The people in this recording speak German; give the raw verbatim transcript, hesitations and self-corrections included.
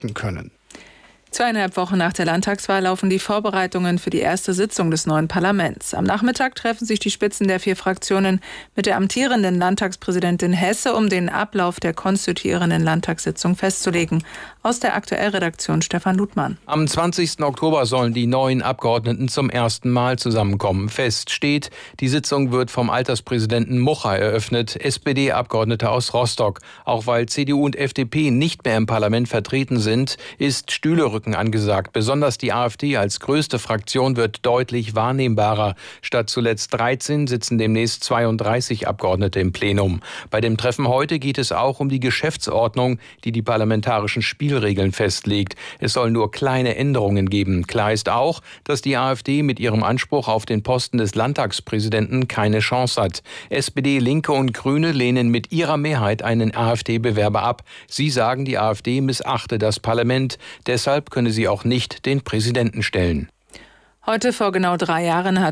vermarkten können. Zweieinhalb Wochen nach der Landtagswahl laufen die Vorbereitungen für die erste Sitzung des neuen Parlaments. Am Nachmittag treffen sich die Spitzen der vier Fraktionen mit der amtierenden Landtagspräsidentin Hesse, um den Ablauf der konstituierenden Landtagssitzung festzulegen. Aus der Aktuell-Redaktion Stefan Ludmann. Am zwanzigsten Oktober sollen die neuen Abgeordneten zum ersten Mal zusammenkommen. Fest steht, die Sitzung wird vom Alterspräsidenten Mucha eröffnet, S P D-Abgeordneter aus Rostock. Auch weil C D U und F D P nicht mehr im Parlament vertreten sind, ist Stühlerücken angesagt. Besonders die AfD als größte Fraktion wird deutlich wahrnehmbarer. Statt zuletzt dreizehn sitzen demnächst zweiunddreißig Abgeordnete im Plenum. Bei dem Treffen heute geht es auch um die Geschäftsordnung, die die parlamentarischen Spielregeln festlegt. Es soll nur kleine Änderungen geben. Klar ist auch, dass die AfD mit ihrem Anspruch auf den Posten des Landtagspräsidenten keine Chance hat. S P D, Linke und Grüne lehnen mit ihrer Mehrheit einen AfD-Bewerber ab. Sie sagen, die AfD missachte das Parlament. Deshalb könne sie auch nicht den Präsidenten stellen. Heute vor genau drei Jahren hat